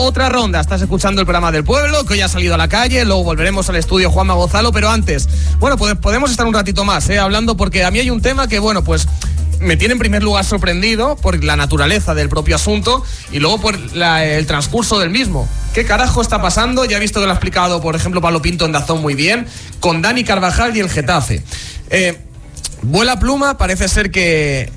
Otra ronda, estás escuchando el programa del pueblo, que hoy ha salido a la calle, luego volveremos al estudio Juanma Gonzalo, pero antes, bueno, pues podemos estar un ratito más, hablando, porque a mí hay un tema que, bueno, pues me tiene en primer lugar sorprendido por la naturaleza del propio asunto y luego por el transcurso del mismo. ¿Qué carajo está pasando? Ya he visto que lo ha explicado, por ejemplo, Pablo Pinto en DAZN muy bien, con Dani Carvajal y el Getafe. Vuela pluma, parece ser que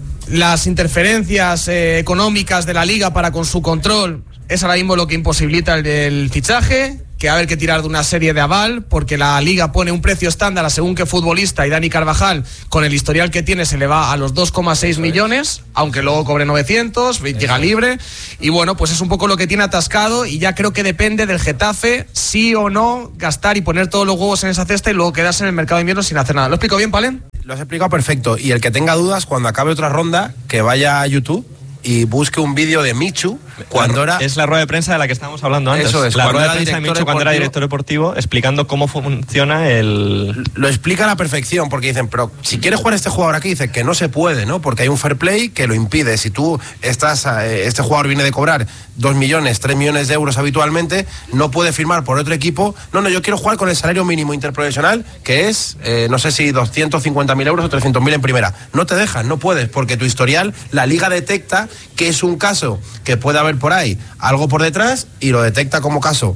las interferencias económicas de la Liga para con su control es ahora mismo lo que imposibilita el fichaje, que va a haber que tirar de una serie de aval, porque la Liga pone un precio estándar a según qué futbolista, y Dani Carvajal, con el historial que tiene, se le va a los 2,6 millones, aunque luego cobre 900, llega libre, y bueno, pues es un poco lo que tiene atascado, y ya creo que depende del Getafe, sí o no, gastar y poner todos los huevos en esa cesta y luego quedarse en el mercado de invierno sin hacer nada. ¿Lo explico bien, Palen? Lo has explicado perfecto, y el que tenga dudas, cuando acabe otra ronda, que vaya a YouTube y busque un vídeo de Michu cuando era... Es la rueda de prensa de la que estábamos hablando antes. Eso es, la rueda de prensa de Michu cuando era director deportivo, explicando cómo funciona el... Lo explica a la perfección, porque dicen, pero si quiere jugar este jugador aquí, dice que no se puede, ¿no? Porque hay un fair play que lo impide. Si tú estás, este jugador viene de cobrar 2 millones, 3 millones de euros habitualmente, no puede firmar por otro equipo. No, yo quiero jugar con el salario mínimo interprofesional, que es, no sé si 250.000 euros o 300.000 en primera. No te dejan, no puedes, porque tu historial, la Liga detecta que es un caso que puede haber por ahí algo por detrás y lo detecta como caso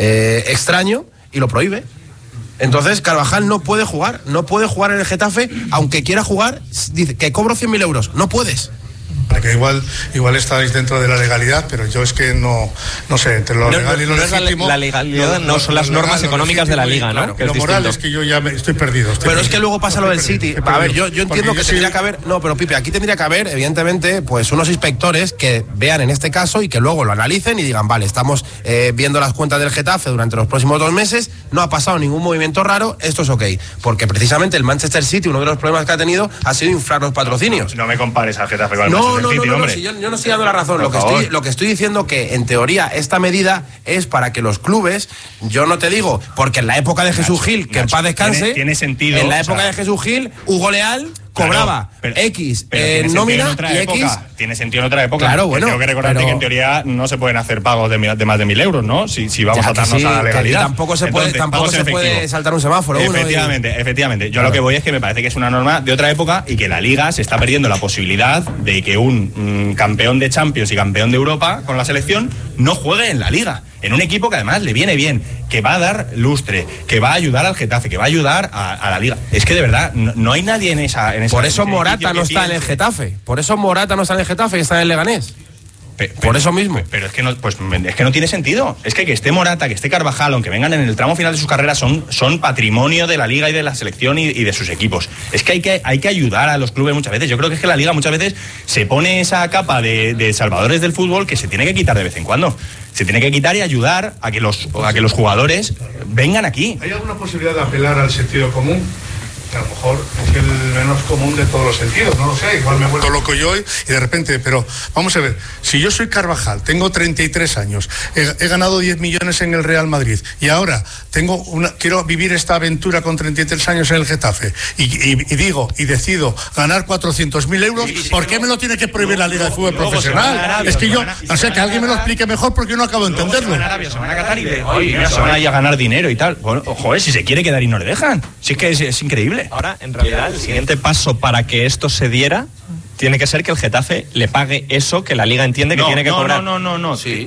extraño y lo prohíbe. Entonces Carvajal no puede jugar en el Getafe, aunque quiera jugar, dice que cobro 100.000 euros, no puedes. Que igual estáis dentro de la legalidad, pero yo es que no sé, entre lo legal y lo legítimo... La legalidad no son las normas económicas de la Liga, ¿no? Claro, que lo moral es que yo ya estoy perdido. Pero es que luego pasa lo del City. A ver, yo entiendo que tendría que haber... No, pero Pipe, aquí tendría que haber, evidentemente, pues unos inspectores que vean en este caso y que luego lo analicen y digan, vale, estamos viendo las cuentas del Getafe durante los próximos 2 meses, no ha pasado ningún movimiento raro, esto es ok. Porque precisamente el Manchester City, uno de los problemas que ha tenido ha sido inflar los patrocinios. No me compares al Getafe con el Manchester City, hombre. Si yo no estoy dando la razón. Lo que estoy diciendo que, en teoría, esta medida es para que los clubes, yo no te digo, porque en la época de Jesús Gil, que en paz descanse, tiene sentido. En la época de Jesús Gil, Hugo Leal cobraba X en nómina y X... Tiene sentido en otra época. Claro, bueno. Tengo que recordarte que en teoría no se pueden hacer pagos de más de 1.000 euros, ¿no? Si vamos a atarnos a la legalidad. Tampoco se puede saltar un semáforo. Efectivamente. Yo lo que voy es que me parece que es una norma de otra época y que la Liga se está perdiendo la posibilidad de que un campeón de Champions y campeón de Europa con la selección no juegue en la Liga. En un equipo que además le viene bien, que va a dar lustre, que va a ayudar al Getafe, que va a ayudar a la Liga. Es que de verdad, no hay nadie en esa... Por eso Morata no está en el Getafe. Por eso Morata no está en el Getafe y está en el Leganés. Por eso mismo. Pero es que no tiene sentido. Es que esté Morata, que esté Carvajal, aunque vengan en el tramo final de sus carreras, son patrimonio de la Liga y de la selección y de sus equipos. Es que hay que ayudar a los clubes muchas veces. Yo creo que es que la Liga muchas veces se pone esa capa de salvadores del fútbol que se tiene que quitar de vez en cuando. Se tiene que quitar y ayudar a que los jugadores vengan aquí. ¿Hay alguna posibilidad de apelar al sentido común? A lo mejor es el menos común de todos los sentidos, no lo sé, igual me vuelvo loco yo y de repente, pero vamos a ver, si yo soy Carvajal, tengo 33 años, he ganado 10 millones en el Real Madrid y ahora quiero vivir esta aventura con 33 años en el Getafe y decido ganar 400.000 euros, ¿por qué me lo tiene que prohibir la Liga de Fútbol Profesional? Es que yo, no sé, que alguien me lo explique mejor porque yo no acabo de entenderlo. Se van a Qatar y se van a ir a ganar dinero y tal. Bueno, joder, si se quiere quedar y no le dejan. Si es que es increíble. Ahora, en realidad, el siguiente paso para que esto se diera tiene que ser que el Getafe le pague eso que la Liga entiende que tiene que cobrar. No. Sí.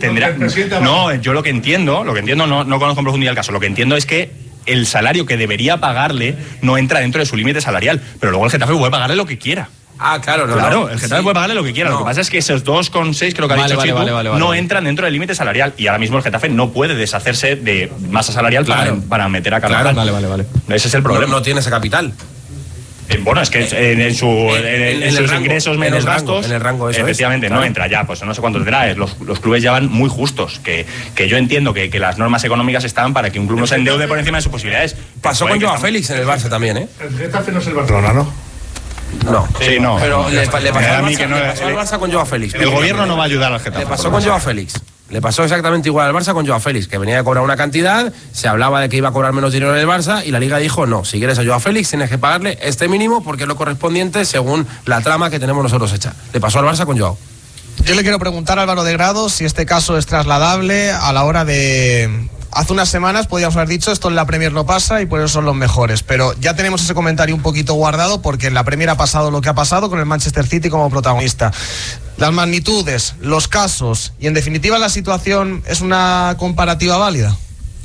Yo lo que entiendo, no conozco en profundidad el caso, lo que entiendo es que el salario que debería pagarle no entra dentro de su límite salarial, pero luego el Getafe puede pagarle lo que quiera. Ah, claro, el Getafe puede pagarle lo que quiera. Lo que pasa es que esos 2,6, creo que ha dicho Chico, no entran dentro del límite salarial. Y ahora mismo el Getafe no puede deshacerse de masa salarial para meter a Carvajal. Vale. Ese es el problema. No tiene ese capital. Bueno, es que en sus ingresos menos gastos, en el rango eso efectivamente, no entra ya, pues no sé cuánto tendrá. Los clubes ya van muy justos, que yo entiendo que las normas económicas están para que un club no se endeude por encima de sus posibilidades. Pasó con Joao Félix en el Barça también, ¿eh? El Getafe no es el Barcelona, ¿no? No. Sí, no. Pero le pasó al Barça con Joao Félix. El gobierno no va a ayudar al Getafe. Le pasó con Joao Félix. Le pasó exactamente igual al Barça con Joao Félix, que venía a cobrar una cantidad, se hablaba de que iba a cobrar menos dinero en el Barça y la Liga dijo, no, si quieres a Joao Félix tienes que pagarle este mínimo porque es lo correspondiente según la trama que tenemos nosotros hecha. Le pasó al Barça con Joao. Yo le quiero preguntar a Álvaro de Grado si este caso es trasladable a la hora de... Hace unas semanas podíamos haber dicho esto en la Premier no pasa y por eso son los mejores, pero ya tenemos ese comentario un poquito guardado porque en la Premier ha pasado lo que ha pasado con el Manchester City como protagonista. Las magnitudes, los casos y en definitiva la situación, ¿es una comparativa válida?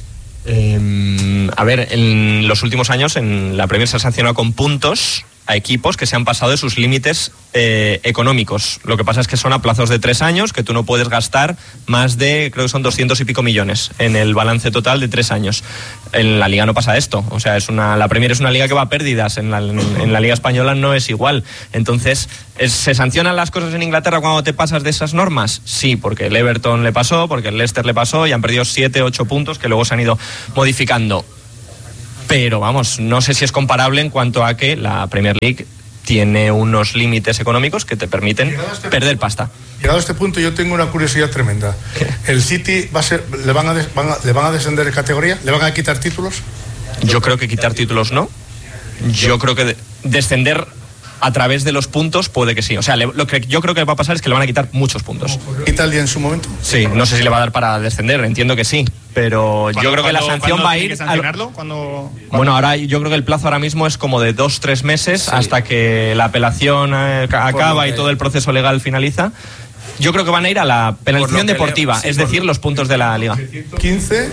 A ver, en los últimos años en la Premier se ha sancionado con puntos a equipos que se han pasado de sus límites económicos. Lo que pasa es que son a plazos de 3 años, que tú no puedes gastar más de, creo que son 200 y pico millones en el balance total de 3 años. En la Liga no pasa esto. O sea, la Premier es una liga que va a pérdidas. En la Liga Española no es igual. Entonces, ¿se sancionan las cosas en Inglaterra cuando te pasas de esas normas? Sí, porque el Everton le pasó, porque el Leicester le pasó y han perdido 7, 8 puntos que luego se han ido modificando. Pero vamos, no sé si es comparable en cuanto a que la Premier League tiene unos límites económicos que te permiten perder pasta. Llegado a este punto yo tengo una curiosidad tremenda. ¿El City le van a descender de categoría? ¿Le van a quitar títulos? Yo creo que quitar títulos no. Yo creo que descender a través de los puntos puede que sí. O sea, lo que yo creo que va a pasar es que le van a quitar muchos puntos. ¿Quita el día en su momento? Sí, no sé si le va a dar para descender, entiendo que sí. Pero yo creo que la sanción va a ir... Bueno, ahora yo creo que el plazo ahora mismo es como de 2-3 meses, sí, hasta que la apelación acaba y todo el proceso legal finaliza. Yo creo que van a ir a la penalización deportiva, sí, es decir, los puntos de la Liga. 115,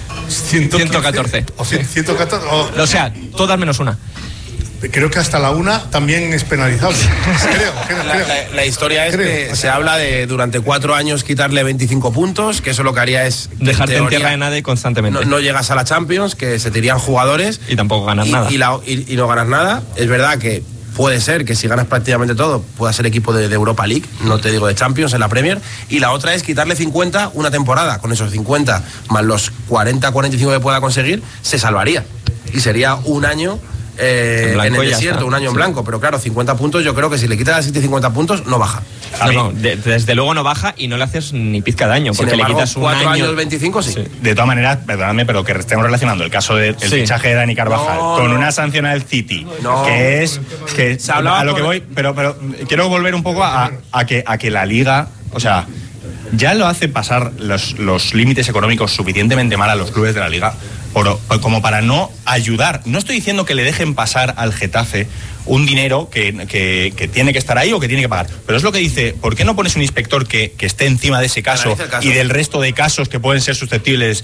114. O 114. O sea, todas menos una. Creo que hasta la una también es penalizable. creo. La historia es que se habla de durante 4 años quitarle 25 puntos, que eso lo que haría es dejarte en tierra de nadie constantemente. No llegas a la Champions, que se te irían jugadores y tampoco ganas nada. Y no ganas nada. Es verdad que puede ser que si ganas prácticamente todo pueda ser equipo de Europa League, no te digo de Champions en la Premier, y la otra es quitarle 50 una temporada. Con esos 50 más los 40-45 que pueda conseguir se salvaría y sería un año en el desierto, un año en blanco. Pero claro, 50 puntos, yo creo que si le quitas a 50 puntos no baja. Desde luego no baja y no le haces ni pizca daño, porque sin embargo, le quitas un 4 año. años 25 sí. De todas maneras, perdóname, pero que estemos relacionando el caso del fichaje de Dani Carvajal con una sanción al City, que es que a lo que voy, pero quiero volver un poco a que la Liga, o sea, ya lo hace pasar los límites económicos suficientemente mal a los clubes de la Liga como para no ayudar. No estoy diciendo que le dejen pasar al Getafe un dinero que tiene que estar ahí o que tiene que pagar, pero es lo que dice, ¿por qué no pones un inspector que esté encima de ese caso y del resto de casos que pueden ser susceptibles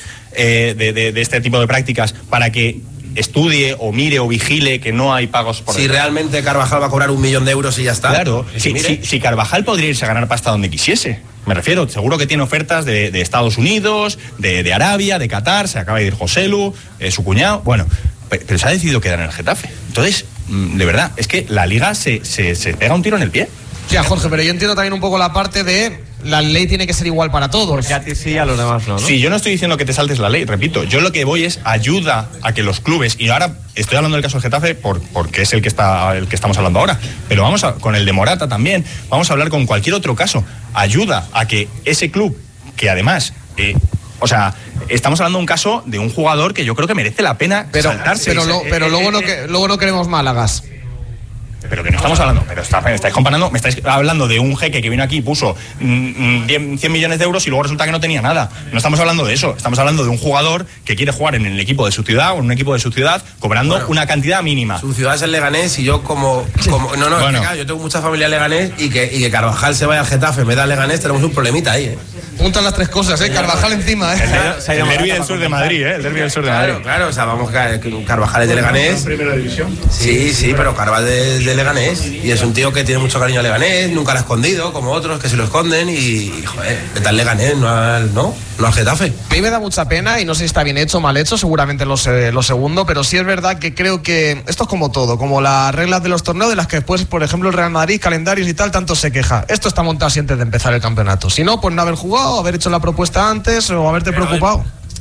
de este tipo de prácticas, para que estudie o mire o vigile que no hay pagos por si realmente Carvajal va a cobrar 1 millón de euros y ya está? Claro, si Carvajal podría irse a ganar pasta donde quisiese. Me refiero, seguro que tiene ofertas de Estados Unidos, de Arabia, de Qatar, se acaba de ir Joselu, su cuñado, bueno, pero se ha decidido quedar en el Getafe. Entonces, de verdad, es que la Liga se pega un tiro en el pie. Ya, Jorge, pero yo entiendo también un poco la parte de la ley tiene que ser igual para todos. Porque a ti sí, a los demás no, ¿no? Sí, yo no estoy diciendo que te saltes la ley, repito. Yo lo que voy es ayuda a que los clubes, y ahora estoy hablando del caso del Getafe porque es el que estamos hablando ahora, pero con el de Morata también, vamos a hablar con cualquier otro caso. Ayuda a que ese club, que además... o sea, estamos hablando de un caso de un jugador que yo creo que merece la pena saltarse. Pero luego no queremos Málagas. Pero que no estamos hablando, pero estáis comparando, me estáis hablando de un jeque que vino aquí y puso 100 millones de euros y luego resulta que no tenía nada. No estamos hablando de eso, estamos hablando de un jugador que quiere jugar en el equipo de su ciudad o en un equipo de su ciudad cobrando una cantidad mínima. Su ciudad es el Leganés y yo bueno. Yo tengo mucha familia en Leganés y que Carvajal se vaya al Getafe, me da Leganés, tenemos un problemita ahí, Juntan las 3 cosas, Carvajal encima, El derbi del sur de Madrid, el derbi del sur de Madrid. Claro, o sea, vamos, Carvajal es de Leganés. ¿Primera división? Sí, pero Carvajal es de Leganés y es un tío que tiene mucho cariño a Leganés, nunca lo ha escondido, como otros que se lo esconden y joder, vete al Leganés, no al Getafe. A mí me da mucha pena y no sé si está bien hecho o mal hecho, seguramente lo segundo, pero sí es verdad que creo que esto es como todo, como las reglas de los torneos de las que después, por ejemplo, el Real Madrid, calendarios y tal, tanto se queja. Esto está montado así antes de empezar el campeonato. Si no, pues no haber jugado, haber hecho la propuesta antes o haberte preocupado.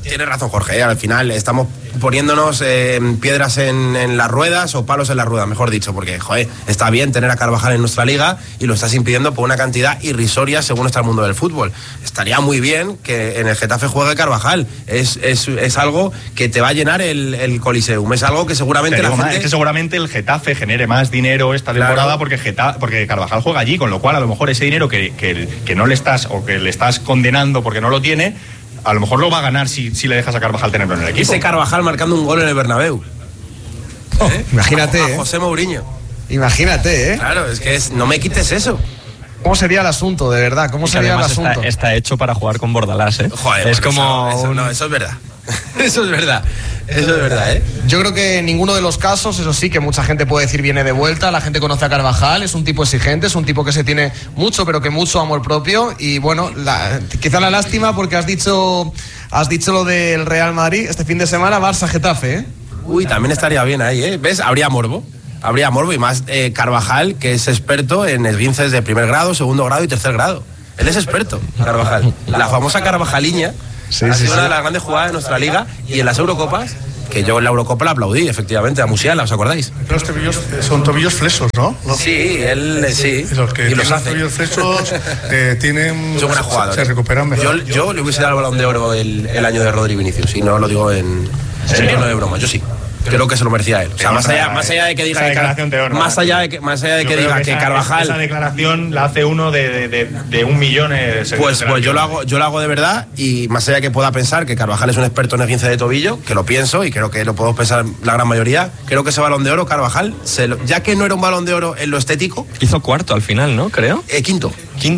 Tienes razón, Jorge, al final estamos poniéndonos piedras en las ruedas o palos en las ruedas, mejor dicho, porque, joder, está bien tener a Carvajal en nuestra liga y lo estás impidiendo por una cantidad irrisoria según está el mundo del fútbol. Estaría muy bien que en el Getafe juegue Carvajal, es algo que te va a llenar el Coliseum, es algo que seguramente la gente... Es que seguramente el Getafe genere más dinero esta temporada, claro, porque Carvajal juega allí, con lo cual a lo mejor ese dinero que no le estás, o que le estás condenando porque no lo tiene, a lo mejor lo va a ganar si le dejas a Carvajal tenerlo en el equipo. Ese Carvajal marcando un gol en el Bernabéu. Imagínate, a José Mourinho. Imagínate, Claro, es que no me quites eso. ¿Cómo sería el asunto, de verdad? ¿Cómo sería el asunto? Está hecho para jugar con Bordalás, ¿eh? Joder, es bueno, como... eso es verdad. Eso es verdad. Eso es verdad, ¿eh? Yo creo que en ninguno de los casos, eso sí, que mucha gente puede decir viene de vuelta, la gente conoce a Carvajal, es un tipo exigente, es un tipo que se tiene mucho, pero que mucho amor propio. Y bueno, quizá la lástima porque has dicho lo del Real Madrid este fin de semana, Barça-Getafe, ¿eh? Uy, también estaría bien ahí, ¿eh? ¿Ves? Habría morbo y más Carvajal, que es experto en esguinces de primer grado, segundo grado y tercer grado. Él es experto, Carvajal. La famosa Carvajaliña ha sido una de las grandes jugadas de nuestra liga, y en las Eurocopas, que yo en la Eurocopa la aplaudí, efectivamente, a Musiala, ¿os acordáis? Los tobillos son tobillos flesos, ¿no? Sí, él sí. Y los que y los tienen hace. tobillos flesos tienen... Son buenos jugadores. Se recuperan mejor. Yo le hubiese dado el Balón de Oro el año de Rodri Vinicius, y no lo digo en tono de broma, yo sí. Creo que se lo merecía él. O sea, más allá de que diga más allá de que diga que Carvajal... Esa declaración la hace uno de 1 millón. Pues yo lo hago de verdad, y más allá de que pueda pensar que Carvajal es un experto en esguince de tobillo, que lo pienso y creo que lo podemos pensar la gran mayoría, creo que ese Balón de Oro Carvajal, ya que no era un Balón de Oro en lo estético... Hizo cuarto al final, ¿no? Creo. Quinto.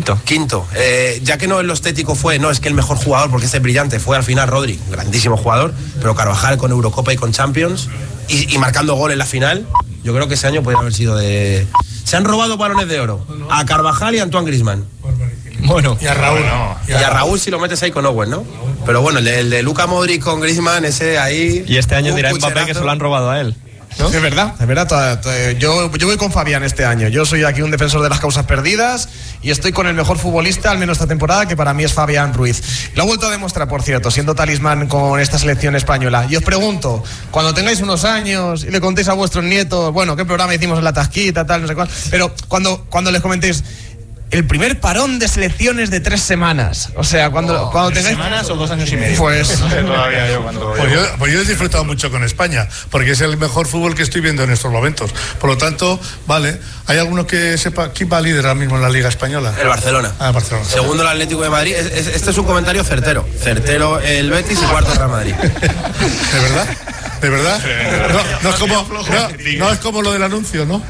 Ya que no en lo estético es que el mejor jugador, porque es brillante, fue al final Rodri, grandísimo jugador, pero Carvajal con Eurocopa y con Champions y marcando gol en la final, yo creo que ese año podría haber sido de... Se han robado balones de oro a Carvajal y a Antoine Griezmann. Bueno, Y a Raúl, no. Y a Raúl si lo metes ahí con Owen, ¿no? Pero bueno, el de Luka Modric con Griezmann, ese ahí... Y este año un dirá Mbappé pucherazo. que se lo han robado a él, ¿no? Es verdad. Yo voy con Fabián este año. Yo soy aquí un defensor de las causas perdidas y estoy con el mejor futbolista, al menos esta temporada, que para mí es Fabián Ruiz. Lo ha vuelto a demostrar, por cierto, siendo talismán con esta selección española. Y os pregunto, cuando tengáis unos años y le contéis a vuestros nietos, bueno, qué programa hicimos en La Tasquita, tal, no sé cuál, pero cuando les comentéis el primer parón de selecciones de 3 semanas. O sea, cuando tengáis... ¿Semanas o 2 años y medio? Pues... Todavía yo cuando... Pues yo he disfrutado mucho con España, porque es el mejor fútbol que estoy viendo en estos momentos. Por lo tanto, vale, ¿hay alguno que sepa quién va a líder ahora mismo en la Liga Española? El Barcelona. Barcelona. Segundo el Atlético de Madrid. Este es un comentario certero. Certero el Betis y cuarto el Real Madrid. ¿De verdad? ¿De verdad? No es como lo del anuncio, ¿no?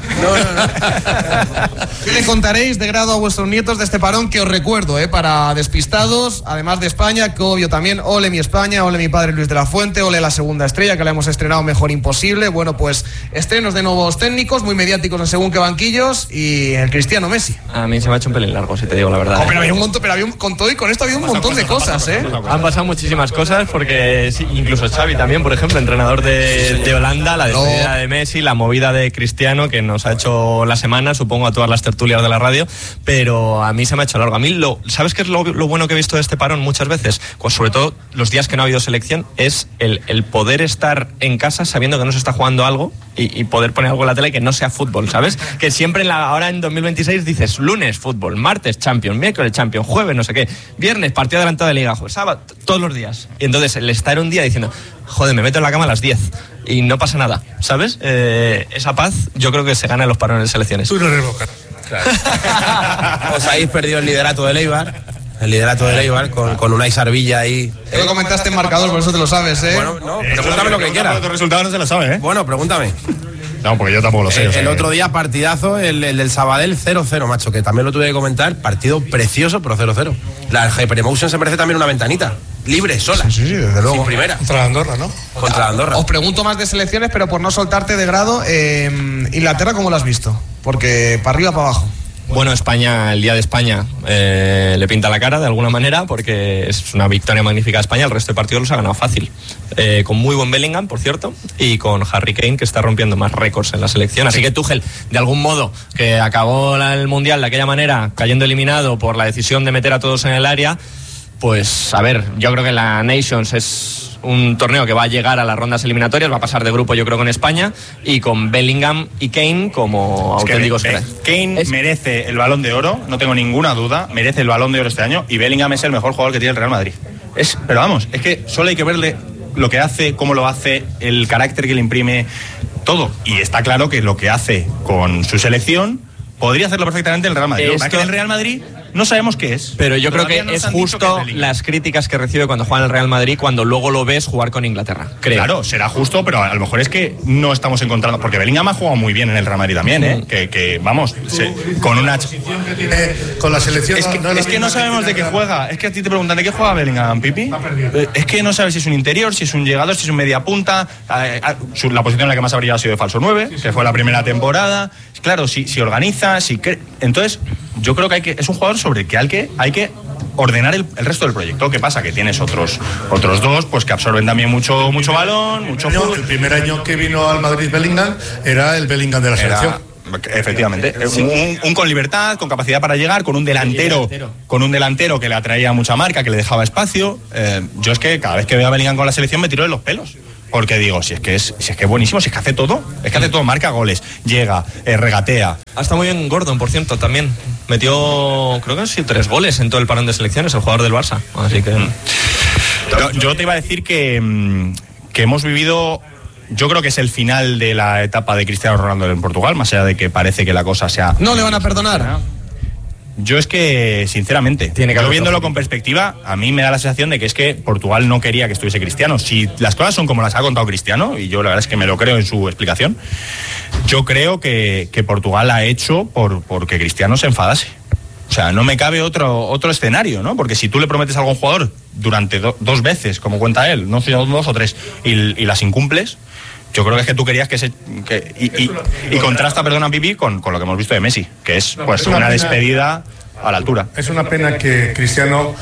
¿Qué le contaréis de grado a vuestros nietos de este parón que os recuerdo, para despistados, además de España, que obvio también, ole mi España, ole mi padre Luis de la Fuente, ole la segunda estrella, que la hemos estrenado mejor imposible? Bueno, pues estrenos de nuevos técnicos, muy mediáticos en según qué banquillos, y el Cristiano Messi. A mí se me ha hecho un pelín largo, si te digo la verdad. Pero había un montón, con todo y con esto había un montón de cosas, Han pasado muchísimas cosas porque sí, incluso Xavi también, por ejemplo, entrenador de Holanda, la despedida de Messi, la movida de Cristiano que nos ha hecho la semana, supongo a todas las tertulias de la radio, pero a mí se me ha hecho largo. A mí, ¿sabes qué es lo bueno que he visto de este parón muchas veces? Pues sobre todo los días que no ha habido selección, es el poder estar en casa sabiendo que no se está jugando algo y poder poner algo en la tele que no sea fútbol, ¿sabes? Que siempre ahora en 2026 dices lunes fútbol, martes Champions, miércoles Champions, jueves no sé qué, viernes partido adelantado de Liga, jueves, sábado, todos los días. Y entonces el estar un día diciendo, joder, me meto en la cama a las 10 y no pasa nada, ¿sabes? Esa paz yo creo que se gana en los parones de selecciones. Tú no eres Boca. Claro. Os habéis perdido el liderato del Eibar. Con Unai Sarvilla ahí. Te lo comentaste en marcador, por eso te lo sabes, Bueno, no, pregúntame lo que quieras. Los resultados no se lo sabe, ¿eh? Bueno, pregúntame. No, porque yo tampoco lo sé. El otro día partidazo, el del Sabadell 0-0, macho, que también lo tuve que comentar. Partido precioso, pero 0-0. La Hyperemotion se merece también una ventanita. Libre, sola. Sí, desde luego. Sin primera. Contra Andorra, ¿no? Contra Andorra. Os pregunto más de selecciones, pero por no soltarte de grado, Inglaterra, ¿cómo lo has visto? Porque para arriba, para abajo. Bueno, España, el día de España le pinta la cara de alguna manera porque es una victoria magnífica de España. El resto de partidos los ha ganado fácil, con muy buen Bellingham, por cierto, y con Harry Kane, que está rompiendo más récords en la selección. Así que Tuchel, de algún modo, que acabó el Mundial de aquella manera, cayendo eliminado por la decisión de meter a todos en el área, pues a ver, yo creo que la Nations es un torneo que va a llegar a las rondas eliminatorias, va a pasar de grupo yo creo con España, y con Bellingham y Kane como auténticos cracks. Kane merece el Balón de Oro, no tengo ninguna duda, merece el Balón de Oro este año, y Bellingham es el mejor jugador que tiene el Real Madrid. Pero vamos, es que solo hay que verle lo que hace, cómo lo hace, el carácter que le imprime, todo. Y está claro que lo que hace con su selección podría hacerlo perfectamente el Real Madrid. Que el Real Madrid no sabemos qué es. Pero yo creo que es justo las críticas que recibe cuando juega en el Real Madrid, cuando luego lo ves jugar con Inglaterra. Creo. Claro, será justo, pero a lo mejor es que no estamos encontrando, porque Bellingham ha jugado muy bien en el Real Madrid también, que vamos, con una con la selección. Es que no sabemos de qué juega. Es que a ti te preguntan de qué juega Bellingham, Pipi. Es que no sabes si es un interior, si es un llegador, si es un media punta. La posición en la que más ha brillado ha sido de falso 9, que fue la primera temporada. Claro, si organiza, entonces yo creo que es un jugador sobre el que hay que ordenar el resto del proyecto. ¿Qué pasa? Que tienes otros dos pues que absorben también mucho balón, mucho fútbol. El primer año que vino al Madrid Bellingham era el Bellingham de la selección. Efectivamente, un con libertad, con capacidad para llegar, con un delantero que le atraía mucha marca, que le dejaba espacio. Yo es que cada vez que veo a Bellingham con la selección me tiro de los pelos. Porque digo, si es que es buenísimo, si es que hace todo, marca goles, llega, regatea. Está muy bien Gordon, por cierto, también. Metió, creo que sí, 3 goles en todo el parón de selecciones, el jugador del Barça. Así que... Yo te iba a decir que hemos vivido... Yo creo que es el final de la etapa de Cristiano Ronaldo en Portugal, más allá de que parece que la cosa sea... No le van a perdonar. Yo es que, sinceramente, yo viéndolo con perspectiva, a mí me da la sensación de que es que Portugal no quería que estuviese Cristiano. Si las cosas son como las ha contado Cristiano, y yo la verdad es que me lo creo en su explicación, yo creo que Portugal ha hecho porque Cristiano se enfadase. O sea, no me cabe otro escenario, ¿no? Porque si tú le prometes algo a un jugador durante 2 veces, como cuenta él, no 2 o 3, y las incumples... Yo creo que es que tú querías y contrasta, perdona, Pipi, con lo que hemos visto de Messi, que es pues una despedida a la altura. Es una pena que Cristiano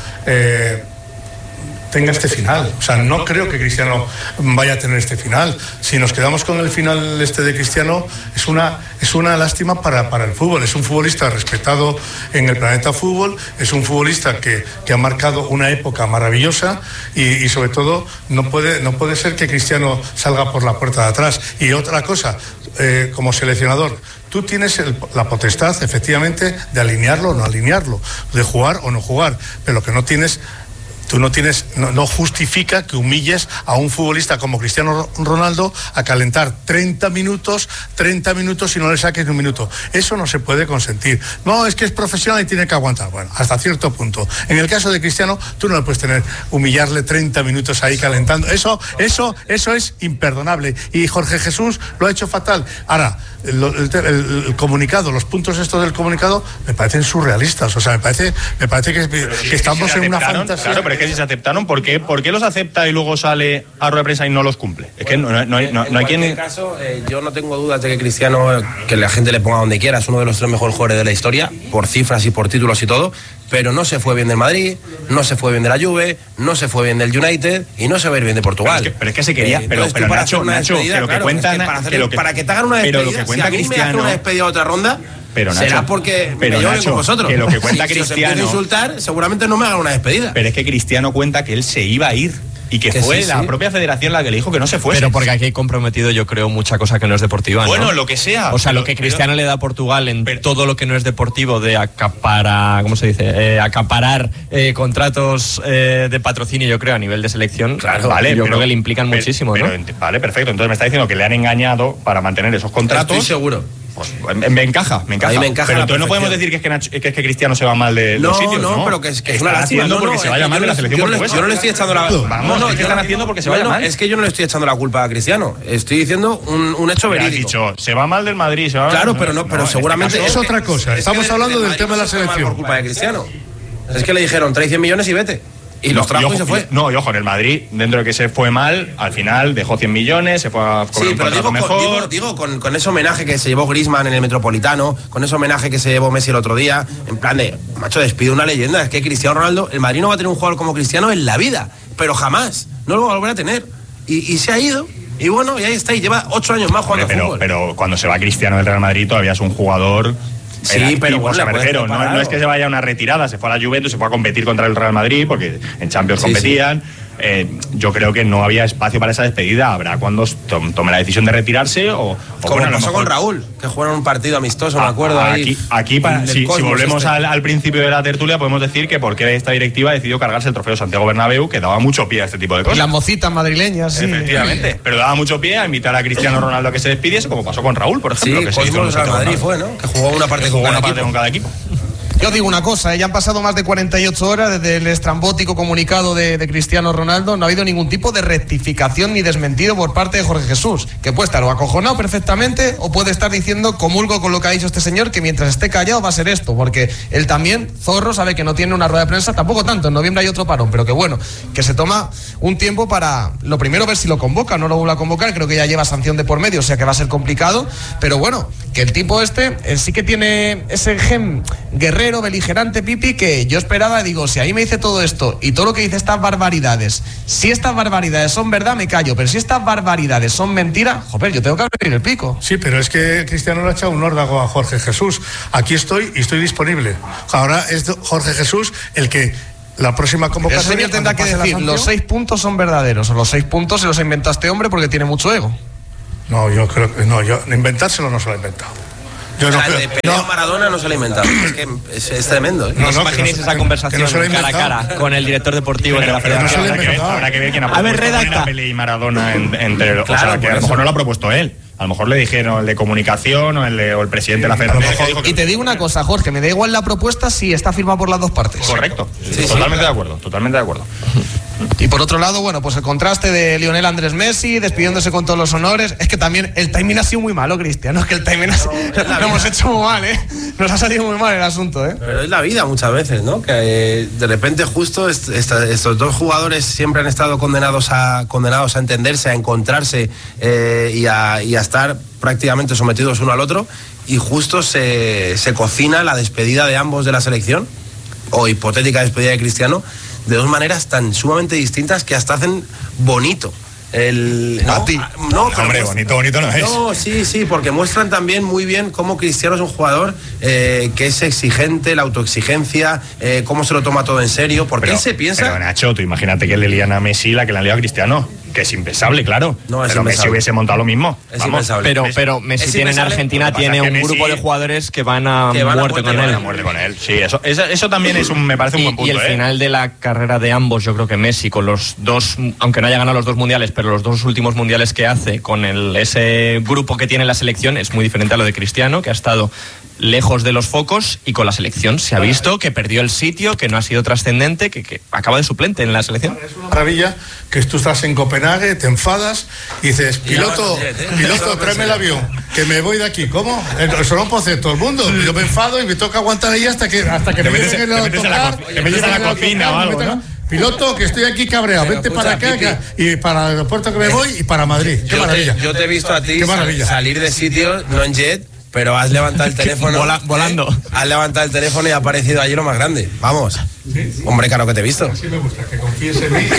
tenga este final. O sea, no creo que Cristiano vaya a tener este final. Si nos quedamos con el final de Cristiano, es una lástima para el fútbol. Es un futbolista respetado en el planeta fútbol, es un futbolista que ha marcado una época maravillosa y sobre todo no puede ser que Cristiano salga por la puerta de atrás. Y otra cosa, como seleccionador, tú tienes la potestad, efectivamente, de alinearlo o no alinearlo, de jugar o no jugar, pero lo que no tienes... No justifica que humilles a un futbolista como Cristiano Ronaldo a calentar 30 minutos y no le saques ni un minuto. Eso no se puede consentir. No, es que es profesional y tiene que aguantar. Bueno, hasta cierto punto. En el caso de Cristiano, tú no le puedes humillarle 30 minutos ahí calentando. Eso es imperdonable. Y Jorge Jesús lo ha hecho fatal. Ahora, el comunicado, los puntos estos del comunicado me parecen surrealistas. O sea, me parece que estamos en una fantasía. Claro, pero es que si se aceptaron, ¿por qué los acepta y luego sale a rueda de prensa y no los cumple? Es que no hay quien... En este caso, yo no tengo dudas de que Cristiano, que la gente le ponga donde quiera, es uno de los 3 mejores jugadores de la historia, por cifras y por títulos y todo, pero no se fue bien del Madrid, no se fue bien de la Juve, no se fue bien del United y no se va a ir bien de Portugal. Pero es que se quería... Pero Nacho, que lo que cuentan... Para que te hagan una despedida, pero lo que cuenta si a mí Cristiano... me hace una despedida de otra ronda... Pero Nacho, será porque pero yo Nacho, con vosotros. Que lo que cuenta si Cristiano... os empiezo a insultar, seguramente no me hagan una despedida. Pero es que Cristiano cuenta que él se iba a ir y que fue la propia federación la que le dijo que no se fuese. Pero porque aquí hay comprometido, yo creo, mucha cosa que no es deportiva, bueno, ¿no? Lo que sea. O sea, lo que Cristiano le da a Portugal en todo lo que no es deportivo, de acaparar contratos de patrocinio, yo creo, a nivel de selección, claro, vale, yo creo que le implican muchísimo, ¿no? Vale, perfecto. Entonces me está diciendo que le han engañado para mantener esos contratos. Estoy seguro. Pues me encaja. A mí me encaja. Pero entonces no podemos decir que es que Cristiano se va mal de los sitios, ¿no? Pero que es una lástima. Porque se vaya mal de la selección portuguesa. Yo no le estoy echando la... ¿qué están haciendo porque se vaya mal? Es que yo no le estoy echando la culpa a Cristiano. Estoy diciendo un hecho verídico. Has dicho, se va mal del Madrid, se va mal... Claro, pero seguramente... Es otra cosa. Estamos hablando del tema de la selección. Por culpa de Cristiano. Es que le dijeron, trae 100 millones y vete. Y los trajo y se fue. No, y ojo, en el Madrid, dentro de que se fue mal, al final dejó 100 millones, se fue a cobrar un contrato mejor. Digo con ese homenaje que se llevó Griezmann en el Metropolitano, con ese homenaje que se llevó Messi el otro día, en plan de, macho, despido una leyenda. Es que Cristiano Ronaldo, el Madrid no va a tener un jugador como Cristiano en la vida, pero jamás, no lo va a volver a tener. Y se ha ido. Y bueno, y ahí está, y lleva 8 años más jugando al fútbol. Pero cuando se va Cristiano del Real Madrid todavía es un jugador... Sí, pero bueno, me refiero, no es que se vaya a una retirada, se fue a la Juventus, se fue a competir contra el Real Madrid, porque en Champions competían. yo creo que no había espacio para esa despedida. Habrá cuando tome la decisión de retirarse o como bueno, pasó con Raúl, que jugaron un partido amistoso, me acuerdo. Aquí si volvemos al principio de la tertulia, podemos decir que porque esta directiva decidió cargarse el trofeo Santiago Bernabéu, que daba mucho pie a este tipo de cosas. Y las mocitas madrileñas, sí. Efectivamente, pero daba mucho pie a invitar a Cristiano Ronaldo a que se despidiese, como pasó con Raúl, por ejemplo. Sí, que se hizo con Real Madrid fue, ¿no? Que jugó una parte con cada equipo. Yo os digo una cosa, ya han pasado más de 48 horas desde el estrambótico comunicado de Cristiano Ronaldo. No ha habido ningún tipo de rectificación ni desmentido por parte de Jorge Jesús, que puede estar o acojonado perfectamente o puede estar diciendo, comulgo con lo que ha dicho este señor, que mientras esté callado va a ser esto, porque él también, zorro, sabe que no tiene una rueda de prensa, tampoco tanto, en noviembre hay otro parón, pero que bueno, que se toma un tiempo para, lo primero, ver si lo convoca, no lo vuelve a convocar, creo que ya lleva sanción de por medio, o sea que va a ser complicado, pero bueno, que el tipo sí que tiene ese gen guerrero, beligerante, Pipi, que yo esperaba, digo, si ahí me dice todo esto y todo lo que dice estas barbaridades, si estas barbaridades son verdad, me callo, pero si estas barbaridades son mentira, joder, yo tengo que abrir el pico. Sí, pero es que Cristiano le ha echado un órdago a Jorge Jesús. Aquí estoy y estoy disponible. Ahora es Jorge Jesús el que la próxima convocatoria... El señor tendrá que decir, los 6 puntos son verdaderos, o los 6 puntos se los ha inventado este hombre porque tiene mucho ego. No, yo creo que no, inventárselo no se lo ha inventado. Yo no creo. De pelea Maradona no se lo ha inventado. Es que es tremendo. ¿No os imagináis esa conversación cara a cara con el director deportivo de la Federación? Habrá que ver quién ha propuesto Pelé y Maradona entre... Claro, o sea, que a lo mejor no lo ha propuesto él. A lo mejor le dijeron el de comunicación o el presidente de la Federación. Y te digo una cosa, Jorge, me da igual la propuesta si está firmada por las dos partes. Correcto. Sí, totalmente de acuerdo, totalmente de acuerro. Y por otro lado, bueno, pues el contraste de Lionel Andrés Messi despidiéndose con todos los honores. Es que también el timing ha sido muy malo, Cristiano. Es que el timing lo hemos hecho muy mal, ¿eh? Nos ha salido muy mal el asunto, ¿eh? Pero es la vida muchas veces, ¿no? Que de repente justo estos dos jugadores siempre han estado condenados a entenderse, a encontrarse y a estar prácticamente sometidos uno al otro, y justo se cocina la despedida de ambos de la selección, o hipotética despedida de Cristiano, de dos maneras tan sumamente distintas que hasta hacen bonito. No, hombre, bonito no es. No, sí, porque muestran también muy bien cómo Cristiano es un jugador que es exigente, la autoexigencia, cómo se lo toma todo en serio, porque él se piensa... Pero Nacho, tú imagínate que le lían a Messi la que le han liado a Cristiano, que es impensable, claro. No, pero Messi hubiese montado lo mismo. Es impensable. Pero Messi tiene en Argentina tiene un grupo de jugadores que van a muerte con él. Sí, eso también me parece un buen punto. Y el final de la carrera de ambos, yo creo que Messi con los dos, aunque no haya ganado los dos mundiales, pero los dos últimos mundiales que hace con ese grupo que tiene la selección es muy diferente a lo de Cristiano, que ha estado lejos de los focos, y con la selección se ha visto que perdió el sitio, que no ha sido trascendente, que acaba de suplente en la selección. Es una maravilla que tú estás en Copenhague, te enfadas y dices, piloto, tráeme el avión, que me voy de aquí. ¿Cómo? Eso no puede hacer todo el mundo. Yo me enfado y me toca aguantar ahí hasta que me metes a la cocina o algo, ¿no? Piloto, que estoy aquí cabreado, vente para acá y para el aeropuerto que me voy y para Madrid. Qué maravilla. Yo te he visto a ti salir de sitio, no en jet, pero has levantado el teléfono. Volando. Has levantado el teléfono y ha aparecido allí lo más grande. Vamos. Sí. Hombre, claro que te he visto. Así me gusta, que confíes en mí.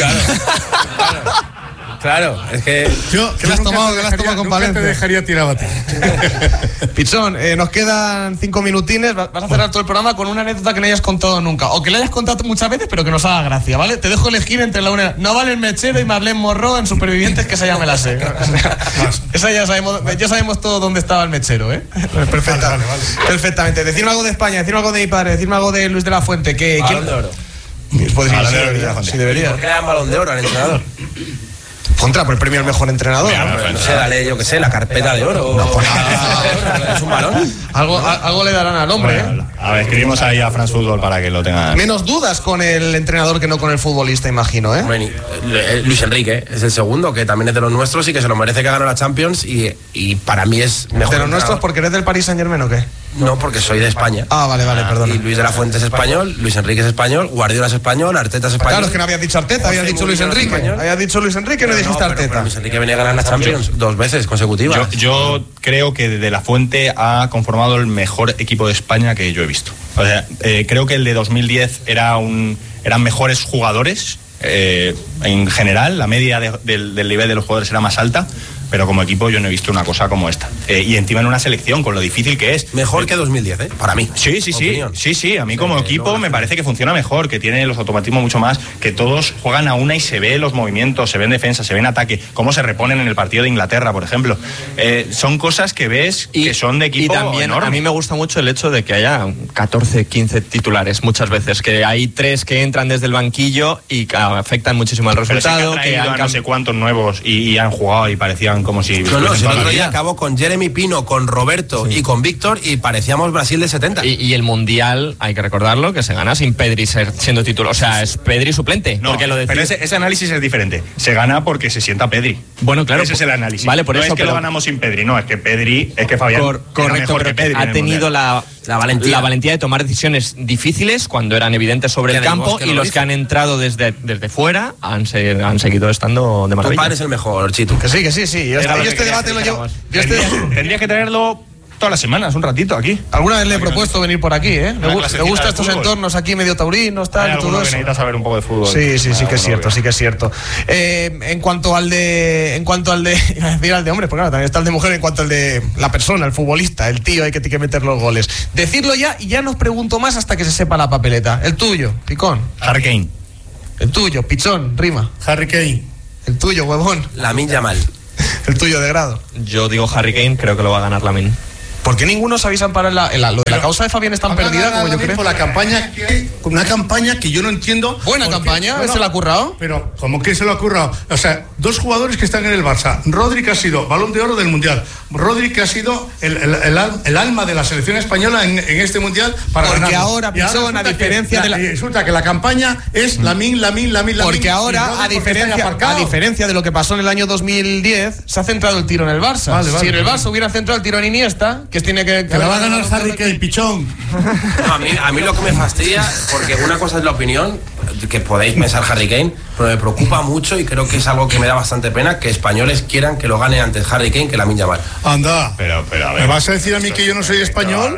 Claro, es que... ¿Qué le has tomado con Valencia? Te dejaría tirado a ti. Pichón, nos quedan 5 minutines. Vas a cerrar todo el programa con una anécdota que no hayas contado nunca, o que le hayas contado muchas veces, pero que nos haga gracia, ¿vale? Te dejo elegir entre no vale el Mechero y Marlene Morro en Supervivientes, que esa ya me la sé. Esa ya sabemos todo dónde estaba el Mechero, ¿eh? Perfectamente. Vale. Perfectamente. Decirme algo de España, decirme algo de mi padre, decirme algo de Luis de la Fuente. Balón de Oro. Sí, debería. ¿Por qué le dan Balón de Oro al entrenador? Contra por el premio al mejor entrenador. No sé, dale, yo qué sé, la carpeta de oro. ¿Es un balón? Algo le darán al hombre. Bueno, a ver, escribimos ahí a France Football para que lo tengan. Menos dudas con el entrenador que no con el futbolista, imagino, ¿eh? Bueno, Luis Enrique es el segundo, que también es de los nuestros y que se lo merece, que gane la Champions, y para mí es mejor. ¿De los nuestros porque eres del Paris Saint-Germain o qué? No, porque soy de España. Vale, perdón. Y Luis de la Fuente es español, Luis Enrique es español, Guardiola es español, Arteta es español. Claro, es que no habías dicho Arteta, habías dicho Luis Enrique. Habías dicho Luis Enrique, no dijiste Arteta. Pero Luis Enrique venía a ganar la Champions 2 veces consecutivas. Yo creo que de la Fuente ha conformado el mejor equipo de España que yo he visto. O sea, creo que el de 2010 eran mejores jugadores. En general, la media del nivel de los jugadores era más alta. pero como equipo yo no he visto una cosa como esta. Y encima en una selección, con lo difícil que es. Mejor que 2010, para mí. Sí, a mí como equipo me parece que funciona mejor, que tiene los automatismos mucho más, que todos juegan a una y se ve los movimientos, se ve en defensa, se ve en ataque, cómo se reponen en el partido de Inglaterra, por ejemplo. Son cosas que ves que son de equipo y también enorme. A mí me gusta mucho el hecho de que haya 14, 15 titulares muchas veces, que hay 3 que entran desde el banquillo y que afectan muchísimo al resultado. Que han no sé cuántos nuevos y han jugado y parecían como si... No, el otro día acabó con Jeremy Pino, con Roberto y con Víctor y parecíamos Brasil de 70. Y el Mundial, hay que recordarlo, que se gana sin Pedri siendo titular. O sea, es Pedri suplente. No, porque pero ese análisis es diferente. Se gana porque se sienta Pedri. Bueno, claro. Ese es el análisis. Vale, por no eso, es que lo ganamos sin Pedri, no, es que Fabián correcto, mejor que Pedri ha tenido la valentía de tomar decisiones difíciles cuando eran evidentes sobre el campo, y los que han entrado desde fuera han seguido estando de maravilla. Tu padre es el mejor, Chito. Que sí. Yo este debate lo llevo. Tendría que traerlo todas las semanas, un ratito aquí. Alguna vez le he propuesto venir por aquí, ¿eh? Me gustan estos entornos aquí medio taurinos, tal, y todo eso. Necesitas saber un poco de fútbol. Sí, que es cierto. En cuanto al de iba a decir al de hombres, porque claro, también está el de mujer, en cuanto al de la persona, el futbolista, el tío, hay que meter los goles. Decirlo ya y ya no os pregunto más hasta que se sepa la papeleta. El tuyo, Picón. Harry Kane. El tuyo, Pichón, Rima. Harry Kane. El tuyo, huevón. Lamine Yamal. El tuyo, de grado. Yo digo Harry Kane, creo que lo va a ganar Lamine. ¿Por qué ninguno os habéis amparado lo de la causa de Fabián es tan perdida como yo creo? Por la campaña, una campaña que yo no entiendo. Buena campaña, ¿se la ha currado? Pero, ¿cómo que se lo ha currado? O sea, 2 jugadores que están en el Barça. Rodri, que ha sido Balón de Oro del Mundial. Rodri, que ha sido el alma de la selección española en este Mundial para ganar. Porque ahora, Pichón, a diferencia de la... Resulta que la campaña es Lamine. Porque ahora, a diferencia de lo que pasó en el año 2010, se ha centrado el tiro en el Barça. Si en el Barça hubiera centrado el tiro en Iniesta, que tiene que la va a ganar Harry Kane, Pichón. No, a mí lo que me fastidia, porque una cosa es la opinión, que podéis pensar Harry Kane, pero me preocupa mucho y creo que es algo que me da bastante pena, que españoles quieran que lo gane antes Harry Kane que Lamine Yamal. Anda, pero a ver, ¿me vas a decir a mí que yo no soy español?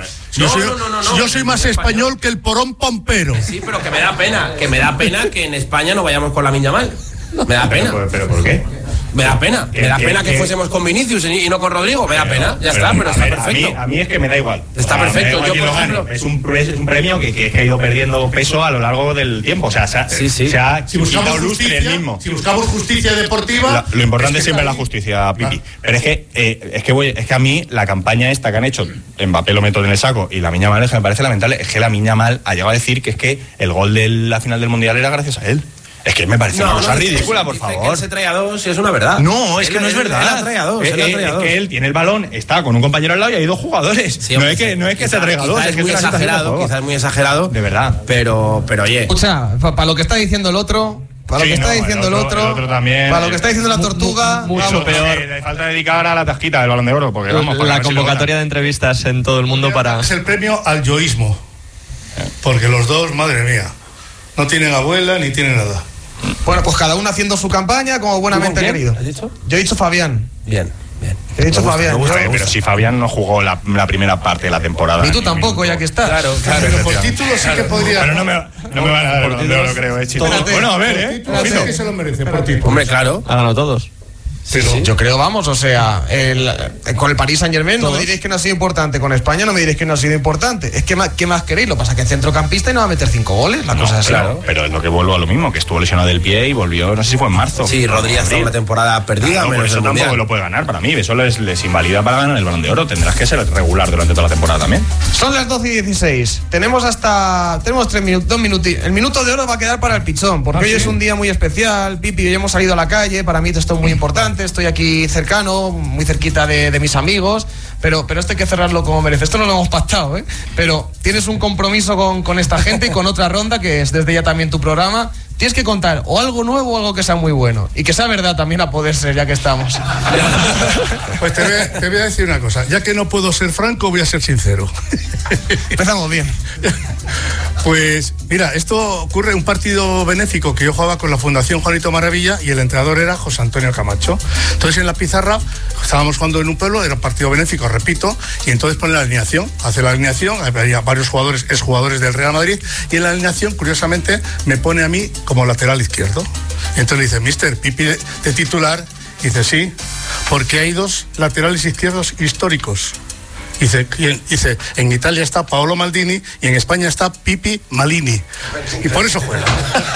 Yo soy más español que el porón pompero. Sí, pero que me da pena que en España no vayamos con Lamine Yamal. Me da pena. ¿Pero por qué? Me da pena que fuésemos con Vinicius y no con Rodrigo, me da pena, ya está, pero está perfecto. A mí es que me da igual. Está perfecto, yo por ejemplo... Es un premio que ha ido perdiendo peso a lo largo del tiempo, o sea, se ha quitado lustre el mismo. Si buscamos justicia deportiva... Lo importante es siempre la justicia, Pipi. Pero es que a mí la campaña esta que han hecho, Mbappé lo meto en el saco y Lamine Yamal, me parece lamentable, es que Lamine Yamal ha llegado a decir que es que el gol de la final del Mundial era gracias a él. Es que me parece una cosa ridícula, por favor. Que él se trae a 2 y es una verdad. No, es que no es verdad. Él trae a 2. Es que él tiene el balón, está con un compañero al lado y hay 2 jugadores. Sí, no es que se traiga 2. Es muy exagerado, quizás muy exagerado. De verdad. Pero oye. Escucha, para lo que está diciendo el otro... Para lo que está diciendo el otro también, para lo que está diciendo la tortuga, mucho peor. Le falta dedicar a la tasquita del Balón de Oro, porque la convocatoria de entrevistas en todo el mundo para... Es el premio al yoísmo, porque los dos, madre mía, no tienen abuela ni tienen nada. Bueno, pues cada uno haciendo su campaña como buenamente querido. ¿Has dicho? Yo he dicho Fabián. Bien. He dicho Fabián. Pero si Fabián no jugó la primera parte de la temporada. Y tú tampoco, ya que estás. Claro. Pero por título sí que podría. Pero no me van a dar el Balón de Oro, creo, Chito. Bueno, a ver, que se lo merece por título. Hombre, claro. Ha ganado todos. Sí. Yo creo, vamos, o sea, con el Paris Saint-Germain no me diréis que no ha sido importante, con España no me diréis que no ha sido importante. Es que ¿qué más queréis? Lo que pasa es que es centrocampista y no va a meter 5 goles, la cosa es así. Claro, pero es lo que vuelvo a lo mismo, que estuvo lesionado del pie y volvió, no sé si fue en marzo. Sí, Rodríguez está una temporada perdida, menos por eso tampoco lo puede ganar para mí, eso les invalida para ganar el Balón de Oro, tendrás que ser regular durante toda la temporada también. Son las 12:16, tenemos 2 minutos, el minuto de oro va a quedar para el Pichón, porque hoy es un día muy especial, Pipi, hoy hemos salido a la calle, para mí esto es muy importante, estoy aquí cercano, muy cerquita de mis amigos, pero esto hay que cerrarlo como merece. Esto no lo hemos pactado, pero tienes un compromiso con esta gente y con otra ronda, que es desde ya también tu programa. Tienes que contar o algo nuevo o algo que sea muy bueno. Y que sea verdad también a poder ser, ya que estamos. Pues te voy a decir una cosa. Ya que no puedo ser franco, voy a ser sincero. Empezamos bien. Pues mira, esto ocurre en un partido benéfico que yo jugaba con la Fundación Juanito Maravilla y el entrenador era José Antonio Camacho. Entonces en la pizarra estábamos jugando en un pueblo, era un partido benéfico, repito, y entonces pone la alineación, hace la alineación, había varios jugadores, exjugadores del Real Madrid, y en la alineación, curiosamente, me pone a mí como lateral izquierdo. Y entonces le dice, mister, Pipi de titular, y dice, sí, porque hay 2 laterales izquierdos históricos. Dice, en Italia está Paolo Maldini y en España está Pipi Malini. Y por eso juega.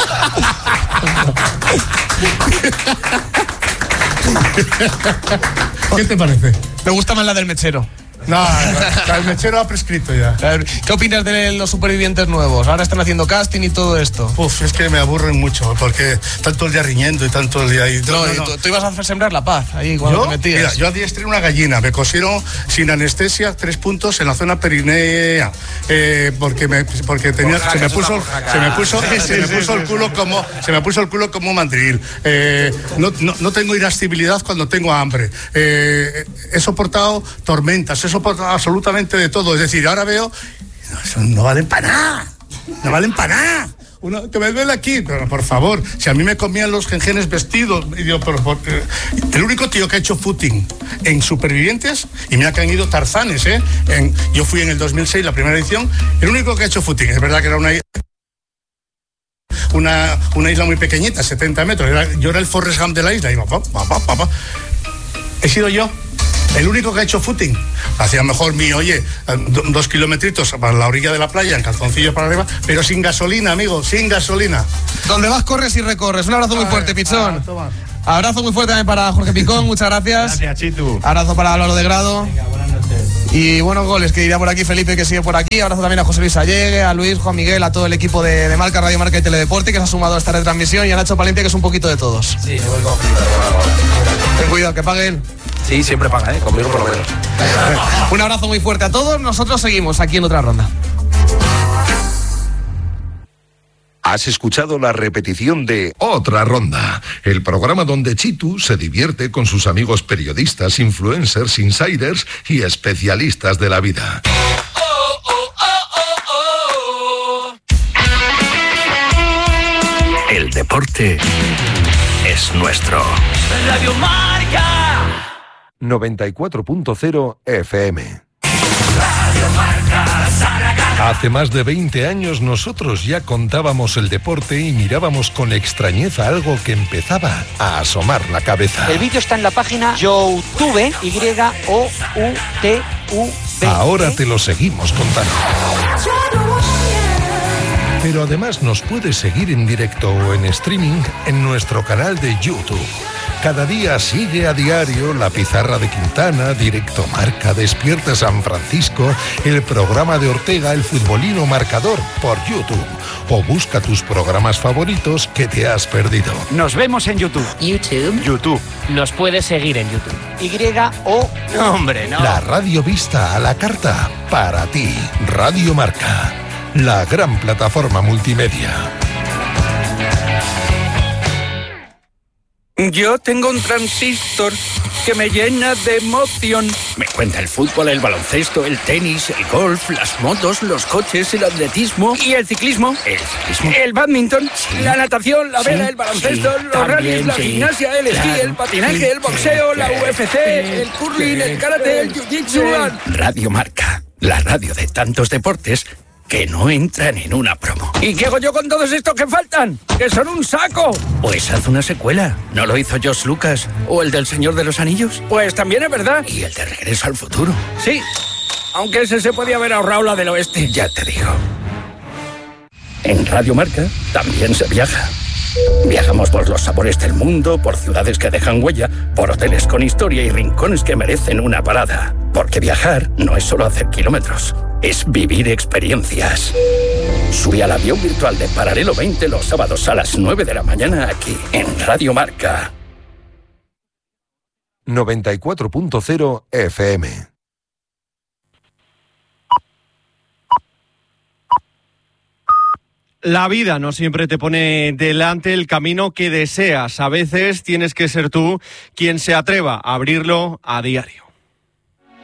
¿Qué te parece? Me gusta más la del mechero. No, el mechero ha prescrito ya. ¿Qué opinas de los supervivientes nuevos? Ahora están haciendo casting y todo esto. Es que me aburren mucho, porque están todo el día riñendo y tanto el día ahí. No. Tú ibas a hacer sembrar la paz ahí cuando te metías. Mira, yo adiestré una gallina, me cosieron sin anestesia 3 puntos en la zona perinea, porque tenía, se me puso el culo como un mandril. No tengo irascibilidad cuando tengo hambre. He soportado tormentas, he soportado absolutamente de todo. Es decir, ahora veo, no valen para nada. No valen para nada. Que me duele aquí, pero por favor, si a mí me comían los gengenes vestidos, el único tío que ha hecho footing en Supervivientes, y mira que han ido tarzanes, yo fui en el 2006, la primera edición, el único que ha hecho footing, es verdad que era una isla muy pequeñita, 70 metros, yo era el Forrest Gump de la isla, y he sido yo. El único que ha hecho footing. Hacía mejor 2 kilometritos para la orilla de la playa, en calzoncillos para arriba, pero sin gasolina, amigo, sin gasolina. Donde vas, corres y recorres. Un abrazo muy fuerte, Pichón. Abrazo muy fuerte también para Jorge Picón, muchas gracias. Gracias, Chitu. Abrazo para Álvaro de Grado. Venga, buenas noches. Y buenos goles que irá por aquí Felipe, que sigue por aquí. Abrazo también a José Luis Allegue, a Luis, Juan Miguel, a todo el equipo de Marca, Radio Marca y Teledeporte que se ha sumado a esta retransmisión, y a Nacho Palencia, que es un poquito de todos. Sí, yo voy con Ten cuidado, que pague él. Sí, siempre paga, conmigo por lo menos. Un abrazo muy fuerte a todos. Nosotros seguimos aquí en otra ronda. Has escuchado la repetición de Otra Ronda, el programa donde Chitu se divierte con sus amigos periodistas, influencers, insiders y especialistas de la vida. El deporte es nuestro. Radio Marca. 94.0 FM. Radio Marca, Hace más de 20 años nosotros ya contábamos el deporte y mirábamos con extrañeza algo que empezaba a asomar la cabeza. El vídeo está en la página YouTube, YOUTUV. Ahora te lo seguimos contando. Pero además nos puedes seguir en directo o en streaming en nuestro canal de YouTube. Cada día sigue a diario La Pizarra de Quintana, Directo Marca, Despierta San Francisco, el programa de Ortega, El Futbolino Marcador, por YouTube. O busca tus programas favoritos que te has perdido. Nos vemos en YouTube. YouTube. Nos puedes seguir en YouTube. No, hombre, no. La radio vista a la carta para ti. Radio Marca, la gran plataforma multimedia. Yo tengo un transistor que me llena de emoción. Me cuenta el fútbol, el baloncesto, el tenis, el golf, las motos, los coches, el atletismo. ¿Y el ciclismo? ¿El ciclismo? El badminton, la natación, la vela, el baloncesto, los rallies, la gimnasia, el esquí, el patinaje, el boxeo, la UFC, el curling, el karate, el jiu-jitsu. Radio Marca, la radio de tantos deportes que no entran en una promo. ¿Y qué hago yo con todos estos que faltan? ¡Que son un saco! Pues haz una secuela. ¿No lo hizo George Lucas? ¿O el del Señor de los Anillos? Pues también es verdad. ¿Y el de Regreso al Futuro? Sí, aunque ese se podía haber ahorrado la del oeste. Ya te digo. En Radio Marca también se viaja. Viajamos por los sabores del mundo, por ciudades que dejan huella, por hoteles con historia y rincones que merecen una parada. Porque viajar no es solo hacer kilómetros, es vivir experiencias. Sube al avión virtual de Paralelo 20 los sábados a las 9 de la mañana aquí, en Radio Marca. 94.0 FM. La vida no siempre te pone delante el camino que deseas. A veces tienes que ser tú quien se atreva a abrirlo a diario.